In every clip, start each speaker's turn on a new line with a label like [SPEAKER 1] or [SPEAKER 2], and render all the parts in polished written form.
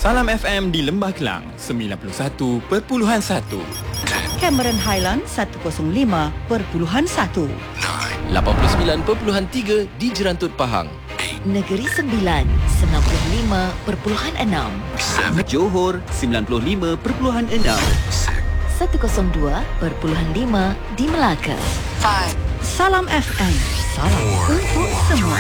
[SPEAKER 1] Salam FM di Lembah Kelang 91.1,
[SPEAKER 2] Cameron Highland 105.1,
[SPEAKER 3] 89.3 di Jerantut Pahang,
[SPEAKER 4] Negeri Sembilan 95.6,
[SPEAKER 5] Johor 95.6,
[SPEAKER 4] 102.5 di Melaka.
[SPEAKER 2] Salam FM. Salam untuk semua.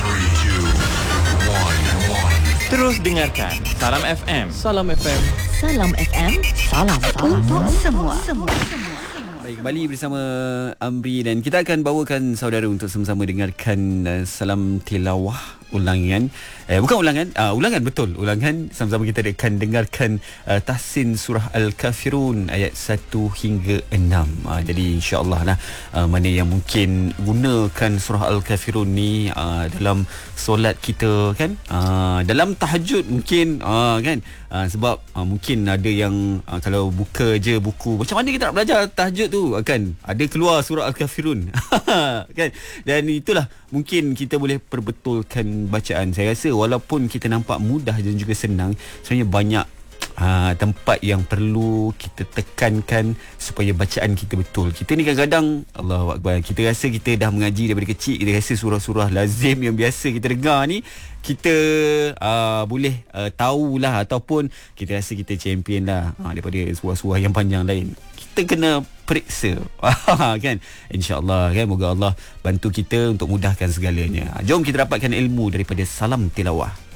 [SPEAKER 1] Terus dengarkan Salam FM.
[SPEAKER 3] Salam FM.
[SPEAKER 4] Salam FM.
[SPEAKER 2] Salam untuk semua.
[SPEAKER 5] Baik, kembali bersama Amri dan kita akan bawakan saudara untuk sama-sama dengarkan salam tilawah ulangan. Ulangan betul. Ulangan sama-sama kita akan dengarkan tahsin surah Al-Kafirun ayat 1 hingga 6. Jadi insya-Allah lah mana yang mungkin gunakan surah Al-Kafirun ni dalam solat kita kan, dalam tahajud mungkin kan, sebab mungkin ada yang kalau buka je buku macam mana kita nak belajar tahajud tu kan, ada keluar surah Al-Kafirun kan, dan itulah mungkin kita boleh perbetulkan bacaan. Saya rasa walaupun kita nampak mudah dan juga senang, sebenarnya banyak tempat yang perlu kita tekankan supaya bacaan kita betul. Kita ni kadang-kadang Allahu Akbar, kita rasa kita dah mengaji daripada kecil, kita rasa surah-surah lazim yang biasa kita dengar ni kita boleh tahulah, ataupun kita rasa kita champion lah daripada surah-surah yang panjang lain. Kita kena periksa kan, insya-Allah kan, moga Allah bantu kita untuk mudahkan segalanya. Jom kita dapatkan ilmu daripada salam tilawah.